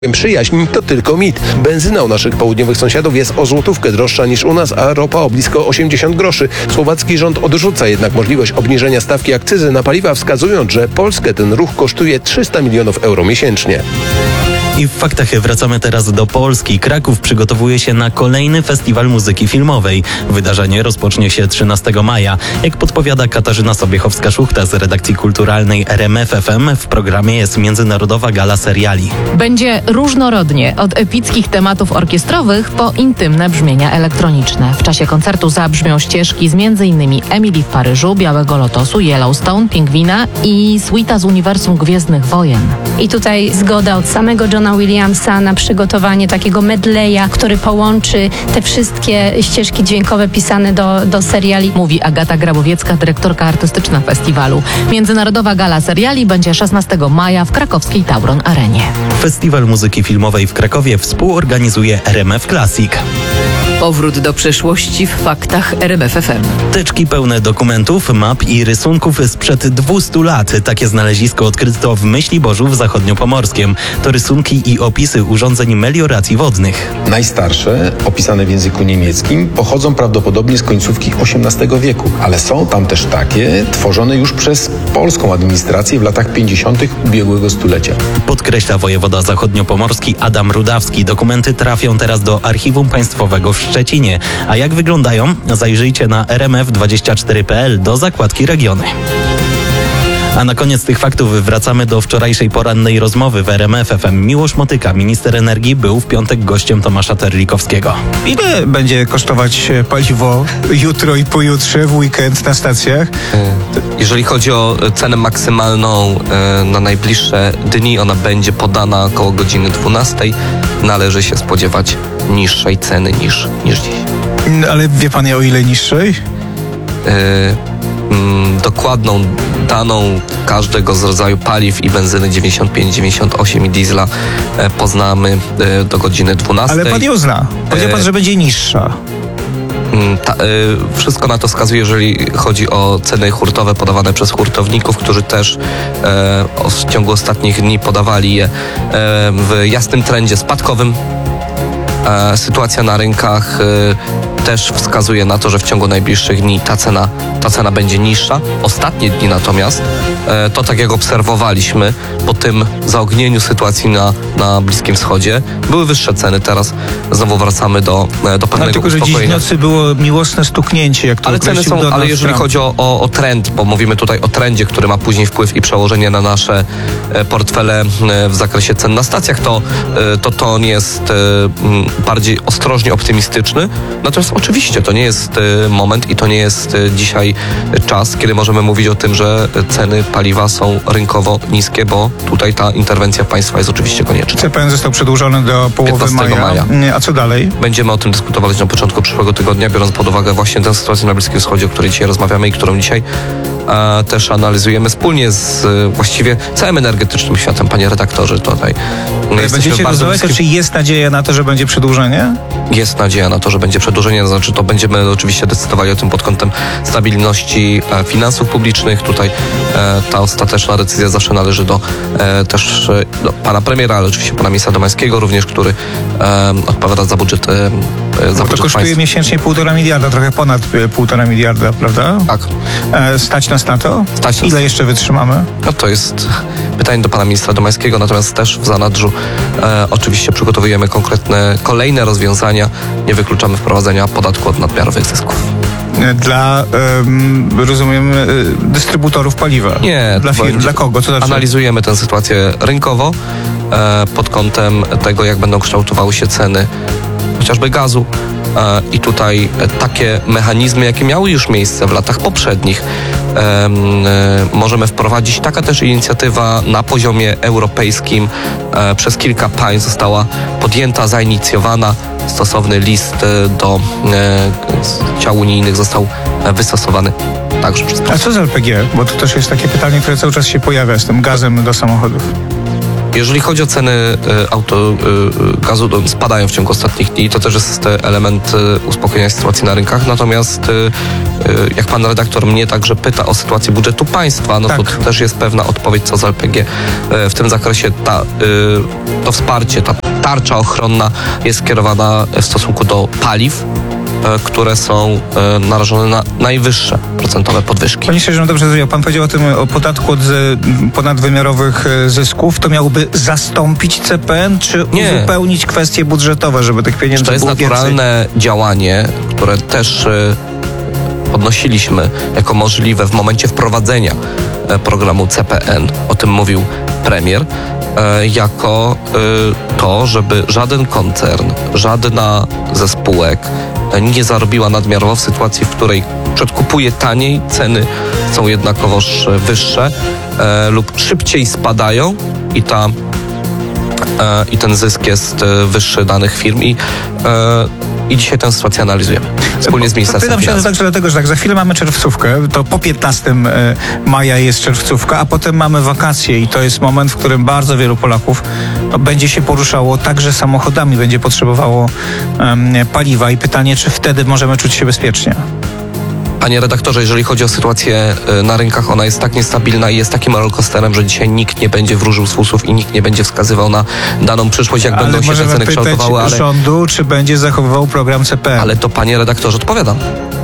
Przyjaźń to tylko mit. Benzyna u naszych południowych sąsiadów jest o złotówkę droższa niż u nas, a ropa o blisko 80 groszy. Słowacki rząd odrzuca jednak możliwość obniżenia stawki akcyzy na paliwa, wskazując, że Polskę ten ruch kosztuje 300 milionów euro miesięcznie. I w faktach wracamy teraz do Polski. Kraków przygotowuje się na kolejny festiwal muzyki filmowej. Wydarzenie rozpocznie się 13 maja. Jak podpowiada Katarzyna Sobiechowska-Szuchta z redakcji kulturalnej RMF FM, w programie jest Międzynarodowa Gala Seriali. Będzie różnorodnie, od epickich tematów orkiestrowych po intymne brzmienia elektroniczne. W czasie koncertu zabrzmią ścieżki z m.in. Emily w Paryżu, Białego Lotosu, Yellowstone, Pingwina i Suita z uniwersum Gwiezdnych Wojen. I tutaj zgoda od samego Johna Williamsa na przygotowanie takiego medleya, który połączy te wszystkie ścieżki dźwiękowe pisane do seriali. Mówi Agata Grabowiecka, dyrektorka artystyczna festiwalu. Międzynarodowa Gala Seriali będzie 16 maja w krakowskiej Tauron Arenie. Festiwal muzyki filmowej w Krakowie współorganizuje RMF Classic. Powrót do przeszłości w faktach RMF FM. Teczki pełne dokumentów, map i rysunków sprzed 200 lat. Takie znalezisko odkryto w Myśliborzu w Zachodniopomorskiem. To rysunki i opisy urządzeń melioracji wodnych. Najstarsze, opisane w języku niemieckim, pochodzą prawdopodobnie z końcówki XVIII wieku, ale są tam też takie tworzone już przez polską administrację w latach 50. ubiegłego stulecia. Podkreśla wojewoda zachodniopomorski Adam Rudawski. Dokumenty trafią teraz do Archiwum Państwowego w Szczecinie. A jak wyglądają? Zajrzyjcie na rmf24.pl do zakładki Regiony. A na koniec tych faktów wracamy do wczorajszej porannej rozmowy w RMF FM. Miłosz Motyka, minister energii, był w piątek gościem Tomasza Terlikowskiego. Ile będzie kosztować paliwo jutro i pojutrze w weekend na stacjach? Jeżeli chodzi o cenę maksymalną na najbliższe dni, ona będzie podana około godziny 12. Należy się spodziewać niższej ceny niż dziś. Ale wie pan o ile niższej? Dokładną daną każdego z rodzaju paliw i benzyny 95, 98 i diesla poznamy do godziny 12. Ale pan ją zna. Powiedział pan, że będzie niższa. Wszystko na to wskazuje, jeżeli chodzi o ceny hurtowe podawane przez hurtowników, którzy też w ciągu ostatnich dni podawali je w jasnym trendzie spadkowym. Sytuacja na rynkach też wskazuje na to, że w ciągu najbliższych dni ta cena będzie niższa. Ostatnie dni natomiast, to tak jak obserwowaliśmy po tym zaognieniu sytuacji na Bliskim Wschodzie, były wyższe ceny. Teraz znowu wracamy do pewnego tylko, że dziś w nocy było miłosne stuknięcie, jak to ale ceny są, ale jeżeli chodzi o trend, bo mówimy tutaj o trendzie, który ma później wpływ i przełożenie na nasze portfele w zakresie cen na stacjach, to nie jest bardziej ostrożnie optymistyczny. Natomiast oczywiście to nie jest moment i to nie jest dzisiaj czas, kiedy możemy mówić o tym, że ceny paliwa są rynkowo niskie, bo tutaj ta interwencja państwa jest oczywiście konieczna. CPN został przedłużony do połowy maja. A co dalej? Będziemy o tym dyskutować na początku przyszłego tygodnia, biorąc pod uwagę właśnie tę sytuację na Bliskim Wschodzie, o której dzisiaj rozmawiamy i którą dzisiaj też analizujemy wspólnie z właściwie całym energetycznym światem, panie redaktorze. Tutaj będziecie rozmawiać, czy jest nadzieja na to, że będzie przedłużenie? Jest nadzieja na to, że będzie przedłużenie, to znaczy to będziemy oczywiście decydowali o tym pod kątem stabilności finansów publicznych. Tutaj ta ostateczna decyzja zawsze należy też do pana premiera, ale oczywiście pana ministra Domańskiego również, który odpowiada za budżet to kosztuje państwa. Miesięcznie 1,5 miliarda, trochę ponad 1,5 miliarda, prawda? Tak. Stać nas na to? Stać nas. Ile jeszcze wytrzymamy? No to jest pytanie do pana ministra Domańskiego, natomiast też w zanadrzu oczywiście przygotowujemy konkretne kolejne rozwiązania. Nie wykluczamy wprowadzenia podatku od nadmiarowych zysków. Dla, rozumiem, dystrybutorów paliwa? Nie. Dla firm? Dla kogo? Co znaczy? Analizujemy tę sytuację rynkowo pod kątem tego, jak będą kształtowały się ceny chociażby gazu. I tutaj takie mechanizmy, jakie miały już miejsce w latach poprzednich, możemy wprowadzić. Taka też inicjatywa na poziomie europejskim przez kilka państw została podjęta, zainicjowana. Stosowny list do ciał unijnych został wystosowany także przez państwa. A co z LPG? Bo to też jest takie pytanie, które cały czas się pojawia z tym gazem do samochodów. Jeżeli chodzi o ceny gazu, spadają w ciągu ostatnich dni. To też jest element uspokojenia sytuacji na rynkach. Natomiast jak pan redaktor mnie także pyta o sytuację budżetu państwa, no to też jest pewna odpowiedź co z LPG. W tym zakresie to wsparcie, ta tarcza ochronna jest skierowana w stosunku do paliw, które są narażone na najwyższe procentowe podwyżki. Panie Szczerze, dobrze zrozumiał. Pan powiedział o podatku od ponadwymiarowych zysków. To miałoby zastąpić CPN, czy uzupełnić kwestie budżetowe, żeby tych pieniędzy było więcej? To jest naturalne działanie, które też podnosiliśmy jako możliwe w momencie wprowadzenia programu CPN. O tym mówił premier. Jako to, żeby żaden koncern, żadna ze spółek nie zarobiła nadmiarowo w sytuacji, w której przedkupuje taniej, ceny są jednakowoż wyższe lub szybciej spadają i ten zysk jest wyższy danych firm i dzisiaj tę sytuację analizujemy wspólnie z Ministerstwem Finansów. Także dlatego, że za chwilę mamy czerwcówkę, to po 15 maja jest czerwcówka, a potem mamy wakacje i to jest moment, w którym bardzo wielu Polaków będzie się poruszało także samochodami, będzie potrzebowało paliwa i pytanie, czy wtedy możemy czuć się bezpiecznie. Panie redaktorze, jeżeli chodzi o sytuację na rynkach, ona jest tak niestabilna i jest takim rollercoasterem, że dzisiaj nikt nie będzie wróżył z fusów i nikt nie będzie wskazywał na daną przyszłość, jak będą się te ceny kształtowały. Ale rządu, czy będzie zachowywał program CPN? Ale to, panie redaktorze, odpowiadam.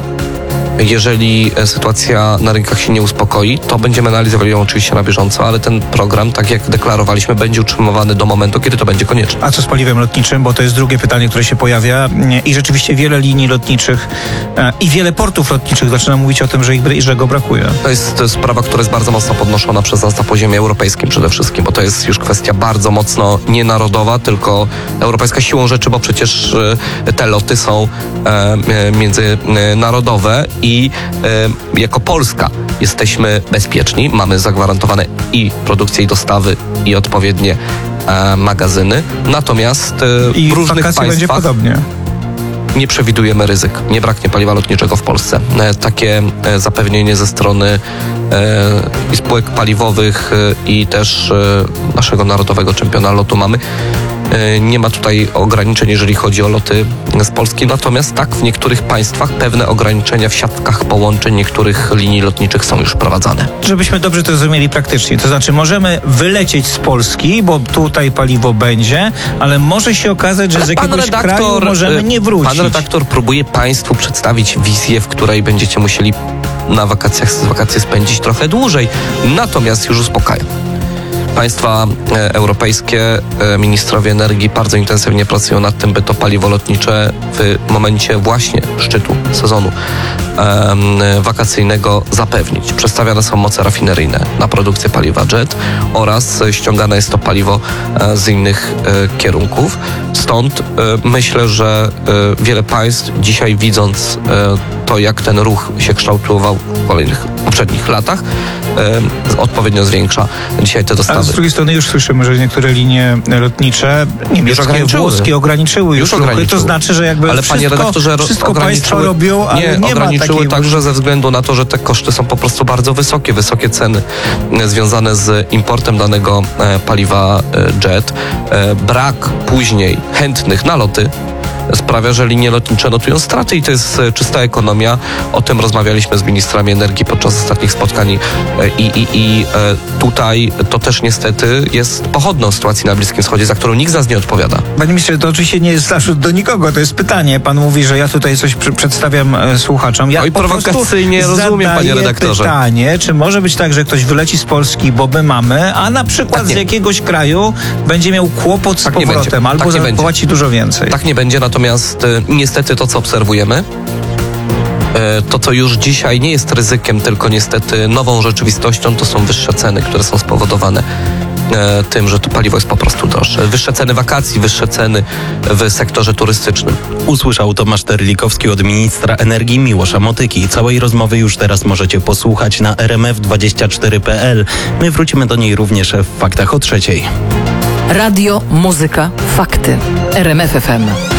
Jeżeli sytuacja na rynkach się nie uspokoi, to będziemy analizowali ją oczywiście na bieżąco, ale ten program, tak jak deklarowaliśmy, będzie utrzymywany do momentu, kiedy to będzie konieczne. A co z paliwem lotniczym? Bo to jest drugie pytanie, które się pojawia i rzeczywiście wiele linii lotniczych i wiele portów lotniczych zaczyna mówić o tym, że go brakuje. To jest sprawa, która jest bardzo mocno podnoszona przez nas na poziomie europejskim przede wszystkim, bo to jest już kwestia bardzo mocno nie narodowa, tylko europejska siłą rzeczy, bo przecież te loty są międzynarodowe i jako Polska jesteśmy bezpieczni, mamy zagwarantowane i produkcję, i dostawy, i odpowiednie magazyny. Natomiast w różnych państwach będzie podobnie. Nie przewidujemy ryzyk. Nie braknie paliwa lotniczego w Polsce. Takie zapewnienie ze strony i spółek paliwowych i też naszego narodowego czempiona lotu mamy. Nie ma tutaj ograniczeń, jeżeli chodzi o loty z Polski, natomiast tak, w niektórych państwach pewne ograniczenia w siatkach połączeń niektórych linii lotniczych są już wprowadzane. Żebyśmy dobrze to zrozumieli praktycznie, to znaczy możemy wylecieć z Polski, bo tutaj paliwo będzie, ale może się okazać, że z jakiegoś kraju możemy nie wrócić. Pan redaktor próbuje państwu przedstawić wizję, w której będziecie musieli na wakacje spędzić trochę dłużej, natomiast już uspokajam. Państwa europejskie, ministrowie energii bardzo intensywnie pracują nad tym, by to paliwo lotnicze w momencie właśnie szczytu sezonu wakacyjnego zapewnić. Przestawiane są moce rafineryjne na produkcję paliwa jet oraz ściągane jest to paliwo z innych kierunków. Stąd myślę, że wiele państw dzisiaj, widząc to, jak ten ruch się kształtował w poprzednich latach, odpowiednio zwiększa dzisiaj te dostawy. Ale z drugiej strony już słyszymy, że niektóre linie lotnicze niemieckie, włoskie ograniczyły już ruchy. To znaczy, że jakby ale panie redaktorze, wszystko państwo robią, ale nie ograniczyły także ze względu na to, że te koszty są po prostu bardzo wysokie ceny związane z importem danego paliwa jet. Brak później chętnych na loty sprawia, że linie lotnicze notują straty i to jest czysta ekonomia. O tym rozmawialiśmy z ministrami energii podczas ostatnich spotkań i tutaj to też niestety jest pochodną sytuacji na Bliskim Wschodzie, za którą nikt z nas nie odpowiada. Panie ministrze, to oczywiście nie jest zarzut do nikogo, to jest pytanie. Pan mówi, że ja tutaj coś przedstawiam słuchaczom. Ja prowokacyjnie rozumiem, panie redaktorze. Pytanie, czy może być tak, że ktoś wyleci z Polski, bo my mamy, a na przykład z jakiegoś kraju będzie miał kłopot z powrotem, albo zapłaci dużo więcej. Tak nie będzie, natomiast niestety to, co obserwujemy, to, co już dzisiaj nie jest ryzykiem, tylko niestety nową rzeczywistością, to są wyższe ceny, które są spowodowane tym, że to paliwo jest po prostu droższe. Wyższe ceny wakacji, wyższe ceny w sektorze turystycznym. Usłyszał Tomasz Terlikowski od ministra energii Miłosza Motyki. Całej rozmowy już teraz możecie posłuchać na rmf24.pl. My wrócimy do niej również w Faktach o 3:00. Radio, muzyka, fakty. RMF FM.